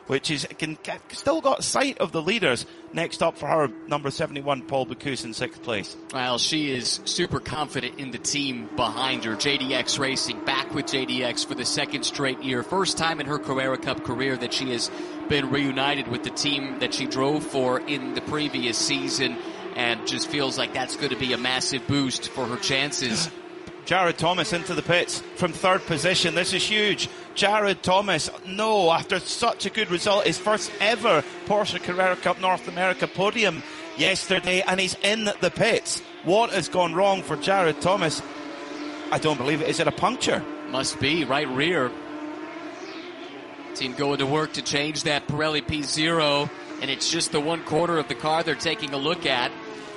which is still got sight of the leaders. Next up for her, number 71, Paul Bocuse in 6th place. Well, she is super confident in the team behind her. JDX Racing, back with JDX for the 2nd straight year. First time in her Carrera Cup career that she has been reunited with the team that she drove for in the previous season, and just feels like that's going to be a massive boost for her chances. Jared Thomas into the pits from 3rd position. This is huge. Jared Thomas, after such a good result, his first ever Porsche Carrera Cup North America podium yesterday, and he's in the pits. What has gone wrong for Jared Thomas? I don't believe it. Is it a puncture? Must be, right rear. Team going to work to change that Pirelli P0, and it's just the 1/4 of the car they're taking a look at.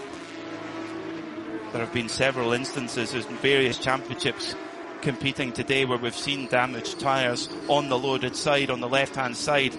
There have been several instances in various championships competing today where we've seen damaged tyres on the loaded side, on the left-hand side.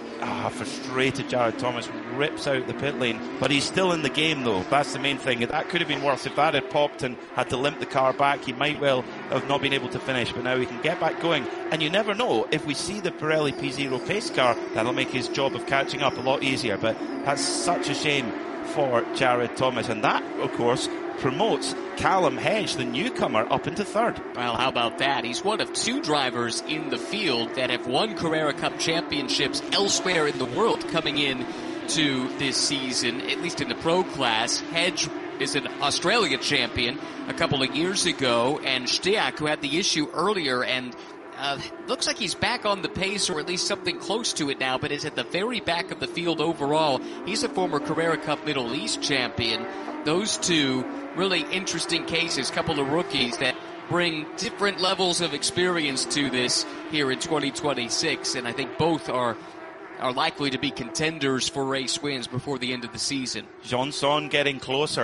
Frustrated Jared Thomas rips out the pit lane, but he's still in the game though. That's the main thing. That could have been worse. If that had popped and had to limp the car back, he might well have not been able to finish, but now he can get back going. And you never know, if we see the Pirelli P0 pace car, that'll make his job of catching up a lot easier. But that's such a shame for Jared Thomas, and that of course promotes Callum Hedge, the newcomer, up into 3rd. Well, how about that? He's one of 2 drivers in the field that have won Carrera Cup championships elsewhere in the world coming in to this season, at least in the pro class. Hedge is an Australia champion a couple of years ago, and Stiak, who had the issue earlier, and looks like he's back on the pace, or at least something close to it now, but is at the very back of the field overall. He's a former Carrera Cup Middle East champion. Those 2 really interesting cases, couple of rookies that bring different levels of experience to this here in 2026, and I think both are likely to be contenders for race wins before the end of the season. Johnson getting closer,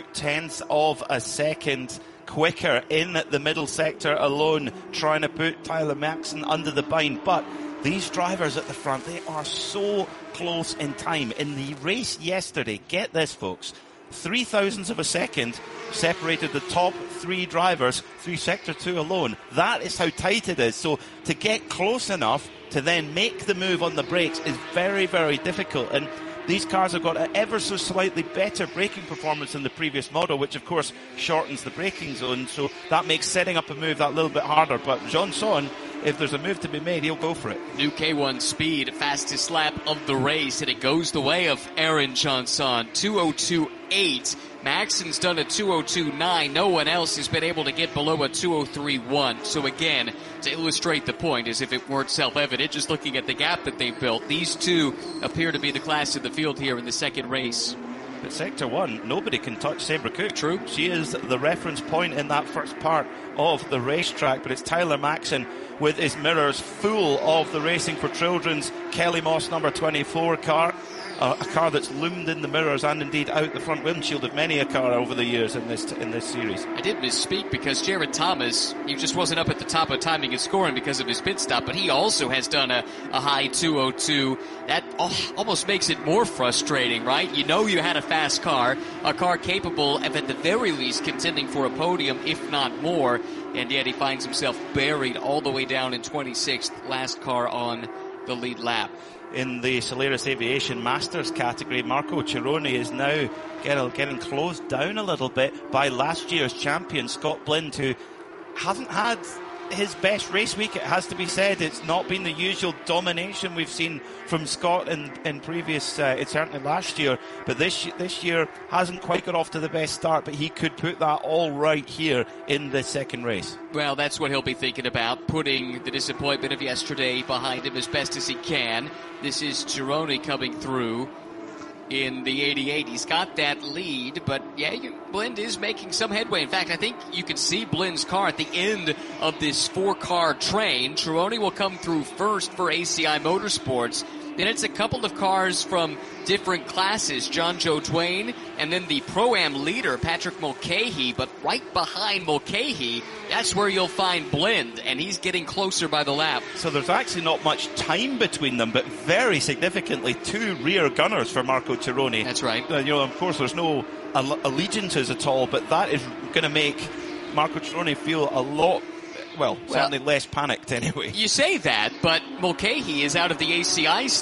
0.2 of a second quicker in the middle sector alone, trying to put Tyler Maxson under the bind. But these drivers at the front, they are so close in time. In the race yesterday, get this folks, 0.03 of a second separated the top 3 drivers through sector 2 alone. That is how tight it is. So to get close enough to then make the move on the brakes is very, very difficult. And these cars have got an ever so slightly better braking performance than the previous model, which of course shortens the braking zone. So that makes setting up a move that little bit harder. But Johnson, if there's a move to be made, he'll go for it. New K1 speed, fastest lap of the race, and it goes the way of Aaron Johnson. 2:02.8. Maxson's done a 2:02.9. No one else has been able to get below a 2:03.1. So again, to illustrate the point, as if it weren't self-evident, just looking at the gap that they've built, these 2 appear to be the class of the field here in the second race. But sector 1, nobody can touch Sabre Cook. True. She is the reference point in that first part of the racetrack, but it's Tyler Maxson with his mirrors full of the Racing for Children's Kelly Moss number 24 car. A car that's loomed in the mirrors and indeed out the front windshield of many a car over the years in this series. I did misspeak because Jared Thomas, he just wasn't up at the top of timing and scoring because of his pit stop, but he also has done a high 2:02. That almost makes it more frustrating, right? You know you had a fast car, a car capable of at the very least contending for a podium, if not more, and yet he finds himself buried all the way down in 26th, last car on the lead lap. In the Solaris Aviation Masters category, Marco Cironi is now getting closed down a little bit by last year's champion, Scott Blind, who hasn't had his best race week, it has to be said. It's not been the usual domination we've seen from Scott in previous, certainly last year, but this year hasn't quite got off to the best start, but he could put that all right here in the second race. Well, that's what he'll be thinking about, putting the disappointment of yesterday behind him as best as he can. This is Cironi coming through in the 88. He's got that lead, but yeah, Blind is making some headway. In fact, I think you can see Blind's car at the end of this 4-car train. Cironi will come through first for ACI Motorsports. Then it's a couple of cars from different classes, John Joe Twain, and then the Pro-Am leader, Patrick Mulcahy. But right behind Mulcahy, that's where you'll find Blind, and he's getting closer by the lap. So there's actually not much time between them, but very significantly 2 rear gunners for Marco Cironi. That's right. Of course, there's no allegiances at all, but that is going to make Marco Cironi feel a lot, well, certainly less panicked anyway. You say that, but Mulcahy is out of the ACI